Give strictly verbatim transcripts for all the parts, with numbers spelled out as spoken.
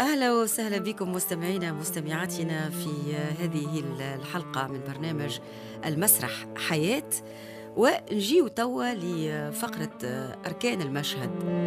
أهلا وسهلا بكم مستمعينا مستمعاتنا في هذه الحلقة من برنامج المسرح حياة، ونجيو توا لفقرة أركان المشهد.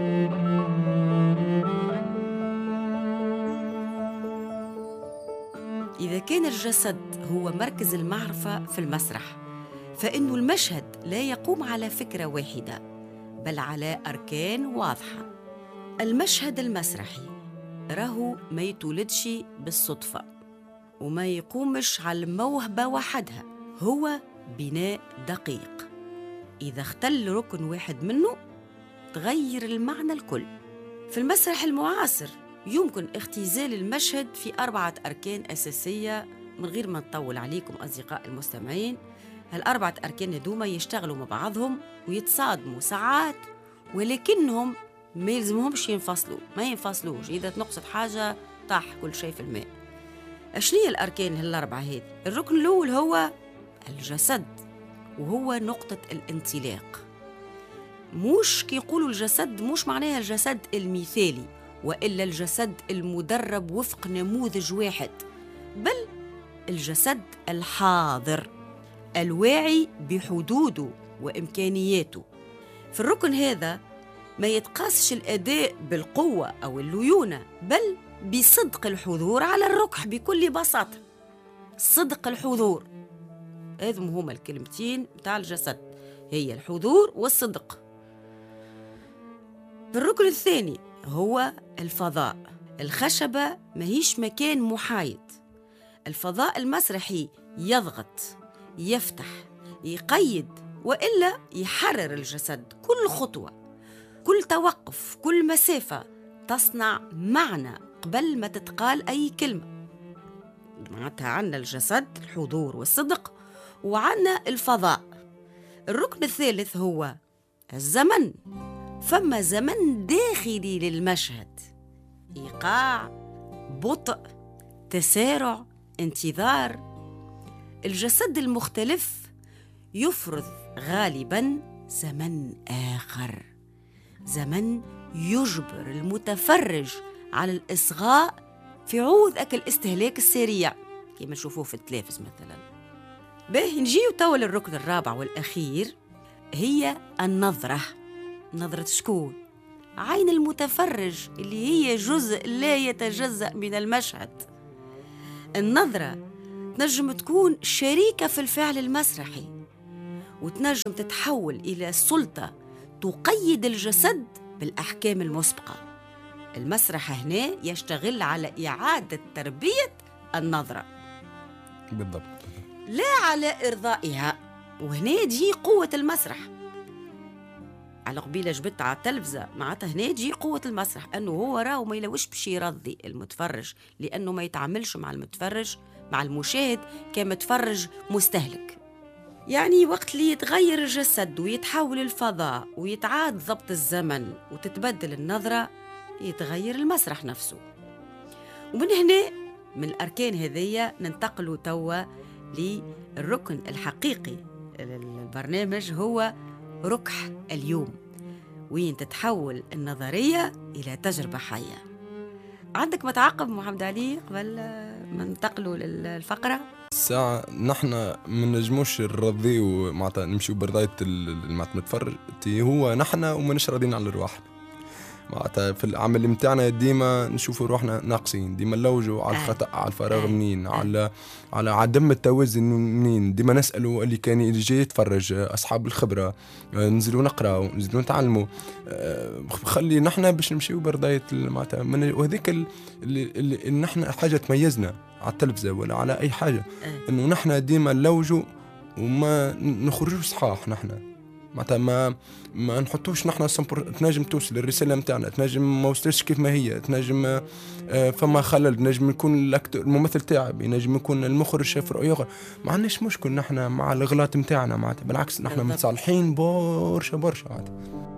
إذا كان الجسد هو مركز المعرفة في المسرح، فإن المشهد لا يقوم على فكرة واحدة بل على أركان واضحة. المشهد المسرحي راهو ما يتولدش بالصدفة وما يقومش على الموهبة وحدها، هو بناء دقيق. إذا اختل ركن واحد منه تغير المعنى الكل. في المسرح المعاصر يمكن اختزال المشهد في أربعة أركان أساسية. من غير ما نطول عليكم أصدقاء المستمعين، هالأربعة أركان هذوما يشتغلوا مع بعضهم ويتصادموا ساعات، ولكنهم ما يلزمهمش ينفصلوا، ما ينفصلوش. إذا تنقصت حاجة طاح كل شيء في الماء. أشنية الأركان هالأربعة هذه؟ الركن الأول هو الجسد، وهو نقطة الانطلاق. مش كي يقولوا الجسد مش معناها الجسد المثالي وإلا الجسد المدرب وفق نموذج واحد، بل الجسد الحاضر الواعي بحدوده وإمكانياته. في الركن هذا ما يتقاسش الأداء بالقوة أو الليونة، بل بصدق الحضور على الركح بكل بساطة. صدق الحضور، هذم هما الكلمتين بتاع الجسد، هي الحضور والصدق. في الركن الثاني هو الفضاء. الخشبة ماهيش مكان محايد. الفضاء المسرحي يضغط، يفتح، يقيد، وإلا يحرر الجسد. كل خطوة، كل توقف، كل مسافة تصنع معنى قبل ما تتقال أي كلمة. معناتها عنا الجسد، الحضور والصدق، وعنا الفضاء. الركن الثالث هو الزمن. فما زمن داخلي للمشهد، إيقاع، بطء، تسارع، انتظار. الجسد المختلف يفرض غالباً زمن آخر، زمن يجبر المتفرج على الإصغاء في عوض أكل الاستهلاك السريع كما نشوفوه في التلفز مثلا. به نجيو توا للركن الرابع والأخير، هي النظرة. نظرة شكون؟ عين المتفرج اللي هي جزء لا يتجزأ من المشهد. النظرة تنجم تكون شريكة في الفعل المسرحي، وتنجم تتحول إلى سلطة تقيد الجسد بالأحكام المسبقة. المسرح هنا يشتغل على إعادة تربية النظرة بالضبط، لا على إرضائها. وهنا دي قوة المسرح. على قبيلة جبت على التلفزة، معناتها هنا دي قوة المسرح، أنه هو راهو ما يلوش باش يرضي المتفرج، لأنه ما يتعاملش مع المتفرج، مع المشاهد، كمتفرج مستهلك. يعني وقت اللي يتغير الجسد ويتحول الفضاء ويتعاد ضبط الزمن وتتبدل النظرة، يتغير المسرح نفسه. ومن هنا من الأركان هذية ننتقل توا للركن الحقيقي للبرنامج، هو ركح اليوم، وين تتحول النظرية إلى تجربة حية. عندك متعقب محمد علي قبل ما ننتقلوا للفقرة؟ الساعة نحن ما نجموش نرضيو معناتها نمشيو برضاية المتفرج، هو نحن وما نش راضيين على رواحنا. معناتها في العمل متاعنا ديما نشوفوا روحنا ناقصين، ديما نلوجوا على الخطأ، على الفراغ منين، على على عدم التوازن منين. ديما نسألوا اللي كان اللي جاي يتفرج، أصحاب الخبرة، ننزلوا نقراو، ننزلوا نتعلموا. خلي نحن باش نمشيو برضاية معناتها. وهذيك اللي, اللي نحن حاجة تميزنا على التلفزة ولا على أي حاجة، إنه نحن ديما نلوجوا وما نخرجوا صحاح. نحن معناتها ما ما نحطوش نحن سمبر. تنجم توصل الرسالة متاعنا، تنجم ما وصلش كيف ما هي، تنجم فما خلل، نجم يكون الممثل تعب، ينجم يكون المخرج شاف رؤية أخرى. ما عندناش مشكل نحن مع الغلط متاعنا، معناتها بالعكس نحن متصالحين برشا برشا.